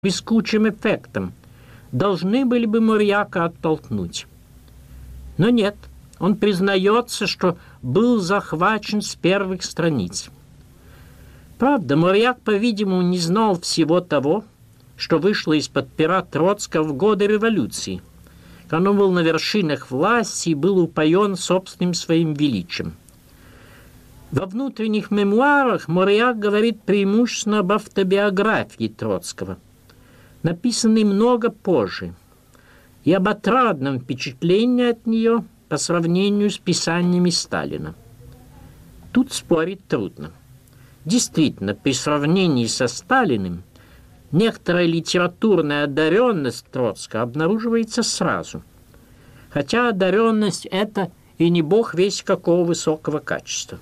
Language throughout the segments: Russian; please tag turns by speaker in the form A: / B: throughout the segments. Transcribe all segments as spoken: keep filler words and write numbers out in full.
A: блескучим эффектом, должны были бы Мурьяка оттолкнуть. Но нет, он признается, что был захвачен с первых страниц. Правда, Мурьяк, по-видимому, не знал всего того, что вышло из-под пера Троцкого в годы революции, когда он был на вершинах власти и был упоен собственным своим величием. Во внутренних мемуарах Мурьяк говорит преимущественно об автобиографии Троцкого, написанной много позже, и об отрадном впечатлении от нее по сравнению с писаниями Сталина. Тут спорить трудно. Действительно, при сравнении со Сталиным некоторая литературная одаренность Троцкого обнаруживается сразу, хотя одаренность эта и не бог весть какого высокого качества.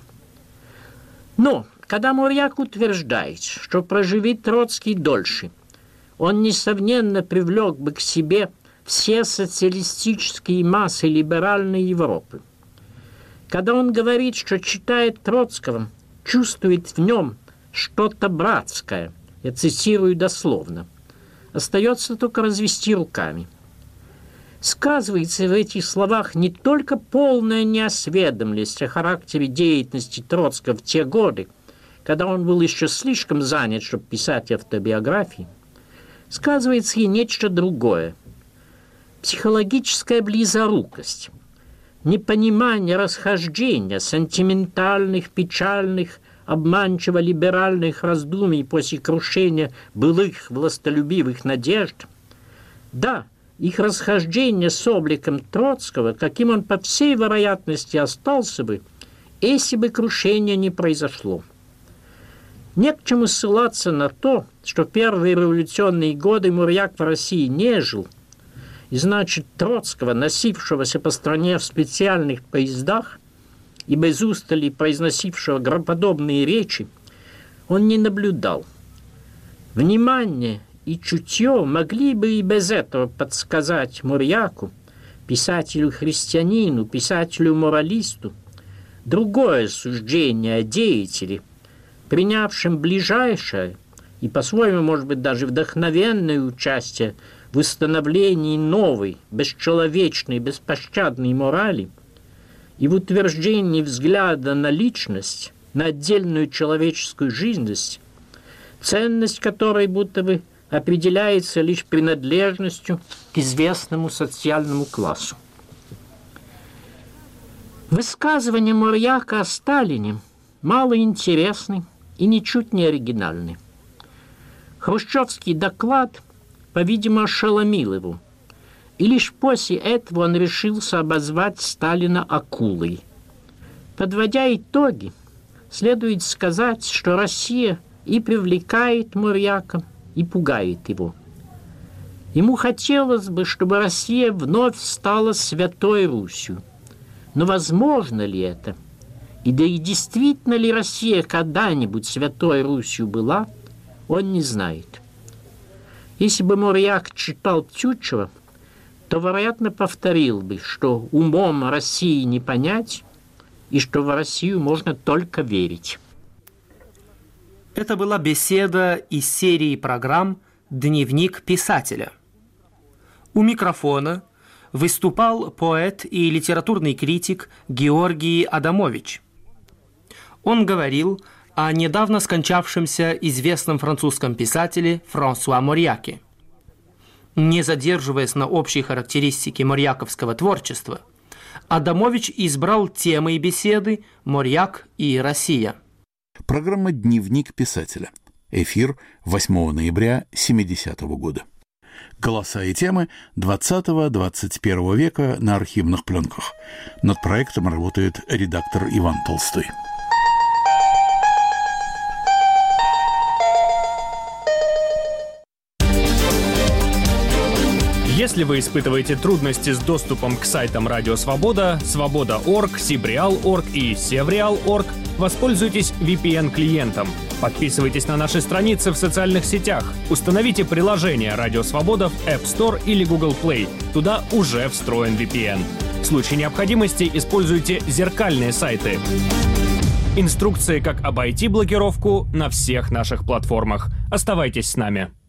A: Но когда Мурьяк утверждает, что проживи Троцкий дольше, он, несомненно, привлек бы к себе все социалистические массы либеральной Европы. Когда он говорит, что читает Троцкого, чувствует в нем что-то братское, я цитирую дословно, остается только развести руками. Сказывается в этих словах не только полная неосведомленность о характере деятельности Троцкого в те годы, когда он был еще слишком занят, чтобы писать автобиографии, сказывается и нечто другое. Психологическая близорукость, непонимание расхождения сентиментальных, печальных, обманчиво-либеральных раздумий после крушения былых властолюбивых надежд. Да, их расхождение с обликом Троцкого, каким он по всей вероятности остался бы, если бы крушение не произошло. Не к чему ссылаться на то, что в первые революционные годы Мурьяк в России не жил, и значит Троцкого, носившегося по стране в специальных поездах и без устали произносившего громоподобные речи, он не наблюдал. Внимание и чутье могли бы и без этого подсказать Мурьяку, писателю-христианину, писателю-моралисту, другое суждение о деятеле, принявшем ближайшее и, по-своему, может быть, даже вдохновенное участие в установлении новой, бесчеловечной, беспощадной морали и в утверждении взгляда на личность, на отдельную человеческую жизненность, ценность которой будто бы определяется лишь принадлежностью к известному социальному классу. Высказывания Мурьяка о Сталине малоинтересны и ничуть не оригинальны. Хрущевский доклад, по-видимому, ошеломил его, и лишь после этого он решился обозвать Сталина акулой. Подводя итоги, следует сказать, что Россия и привлекает Мурьяка, и пугает его. Ему хотелось бы, чтобы Россия вновь стала Святой Русью. Но возможно ли это? И да и действительно ли Россия когда-нибудь Святой Русью была, он не знает. Если бы Мурьяк читал Тютчева, то, вероятно, повторил бы, что умом России не понять, и что в Россию можно только верить.
B: Это была беседа из серии программ «Дневник писателя». У микрофона выступал поэт и литературный критик Георгий Адамович. Он говорил о недавно скончавшемся известном французском писателе Франсуа Мурьяке. Не задерживаясь на общей характеристике мурьяковского творчества, Адамович избрал темой беседы «Мурьяк и Россия».
C: Программа «Дневник писателя». Эфир восьмого ноября семидесятого года. Голоса и темы двадцатого-двадцать первого века на архивных пленках. Над проектом работает редактор Иван Толстой.
D: Если вы испытываете трудности с доступом к сайтам Радио Свобода, Свобода точка орг, Сибреал точка орг и Севреал точка орг, воспользуйтесь ви пи эн-клиентом. Подписывайтесь на наши страницы в социальных сетях. Установите приложение Радио Свобода в App Store или Google Play. Туда уже встроен ви пи эн. В случае необходимости используйте зеркальные сайты. Инструкции, как обойти блокировку, на всех наших платформах. Оставайтесь с нами.